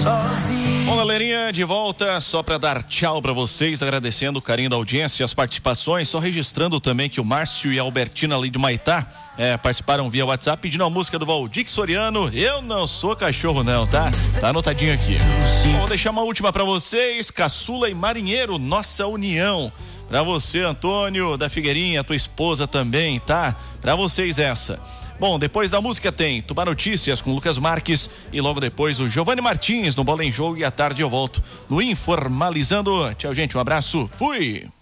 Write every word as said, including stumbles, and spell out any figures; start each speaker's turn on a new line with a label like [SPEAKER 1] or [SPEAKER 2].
[SPEAKER 1] sozinho.
[SPEAKER 2] Bom, galerinha, de volta, só para dar tchau para vocês, agradecendo o carinho da audiência e as participações, só registrando também que o Márcio e a Albertina ali de Maitá é, participaram via WhatsApp, pedindo a música do Valdir Soriano, Eu Não Sou Cachorro Não, tá? Tá anotadinho aqui. Bom, vou deixar uma última para vocês, Caçula e Marinheiro, Nossa União. Pra você, Antônio da Figueirinha, tua esposa também, tá? Pra vocês essa. Bom, depois da música tem Tubar Notícias com Lucas Marques e logo depois o Giovanni Martins no Bola em Jogo e à tarde eu volto no Informalizando. Tchau, gente, um abraço, fui!